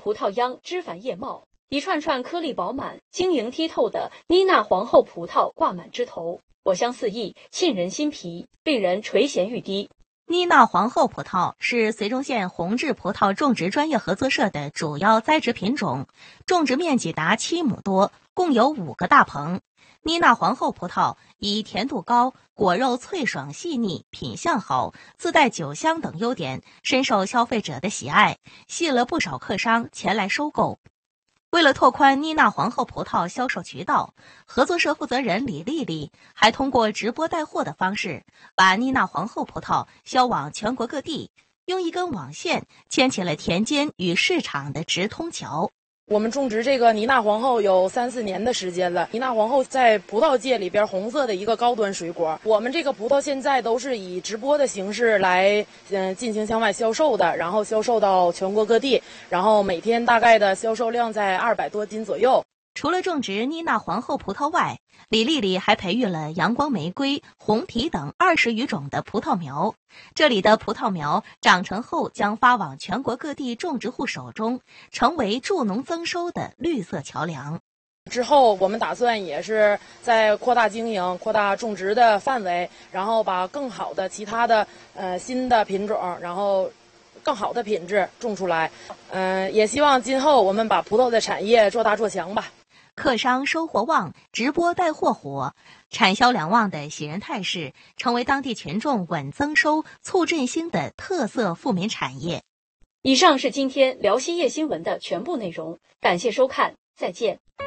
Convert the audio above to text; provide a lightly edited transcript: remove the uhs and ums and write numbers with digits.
葡萄秧枝繁叶茂，一串串颗粒饱满、晶莹剔透的妮娜皇后葡萄挂满枝头，果香四溢，沁人心脾，令人垂涎欲滴。 妮娜皇后葡萄是绥中县宏志葡萄种植专业合作社的主要栽植品种，种植面积达7亩多，共有5个大棚。妮娜皇后葡萄以甜度高、果肉脆爽细腻、品相好、自带酒香等优点，深受消费者的喜爱，吸引了不少客商前来收购。为了拓宽妮娜皇后葡萄销售渠道，合作社负责人李丽丽还通过直播带货的方式，把妮娜皇后葡萄销往全国各地，用一根网线牵起了田间与市场的直通桥。 我们种植这个妮娜皇后有3、4年的时间了。妮娜皇后在葡萄界里边红色的一个高端水果。我们这个葡萄现在都是以直播的形式来进行向外销售的，然后销售到全国各地，然后每天大概的销售量在200多斤左右。 除了种植妮娜皇后葡萄外，李丽丽还培育了阳光玫瑰、红提等20余种的葡萄苗。这里的葡萄苗长成后将发往全国各地种植户手中，成为助农增收的绿色桥梁。 之后我们打算也是在扩大经营、扩大种植的范围，然后把更好的其他的新的品种，然后更好的品质种出来。也希望今后我们把葡萄的产业做大做强吧。 客商收获旺，直播带货火，产销两旺的喜人态势，成为当地群众稳增收、促振兴的特色富民产业。 以上是今天辽西夜新闻的全部内容，感谢收看，再见。